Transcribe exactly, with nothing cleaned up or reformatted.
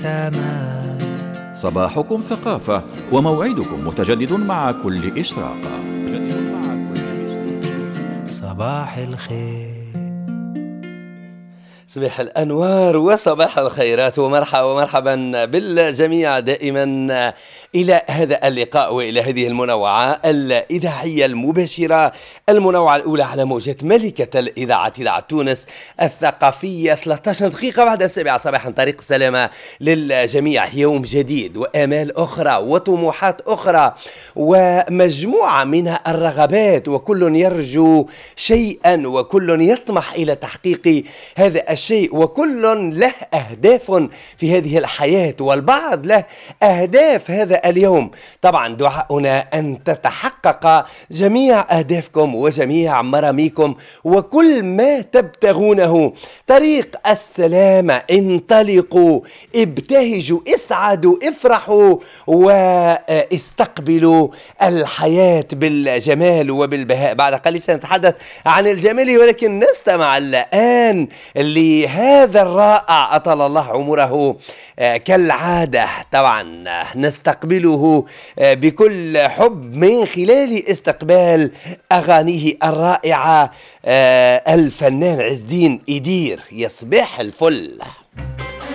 السماء. صباحكم ثقافة وموعدكم متجدد مع كل إشراقة. صباح الخير. صباح الأنوار وصباح الخيرات ومرحبا ومرحبا بالجميع دائما إلى هذا اللقاء وإلى هذه المنوعة الإذاعية المباشرة، المنوعة الأولى على موجات ملكة الإذاعة، إذاعة تونس الثقافية. ثلاثة عشر دقيقة بعد السابعة صباحا، طريق السلامة للجميع. يوم جديد وآمال أخرى وطموحات أخرى ومجموعة من الرغبات، وكل يرجو شيئا وكل يطمح إلى تحقيق هذا الشيء، وكل له أهداف في هذه الحياة، والبعض له أهداف هذا اليوم. طبعا دعاؤنا أن تتحقق جميع أهدافكم وجميع مراميكم وكل ما تبتغونه. طريق السلامة، انطلقوا، ابتهجوا، اسعدوا، افرحوا واستقبلوا الحياة بالجمال وبالبهاء. بعد قليل سنتحدث عن الجمال، ولكن نستمع الآن لهذا الرائع أطال الله عمره كالعادة. طبعا نستقبله بكل حب من خلال استقبال أغانيه الرائعة الفنان عز الدين إيدير. يصبح الفل.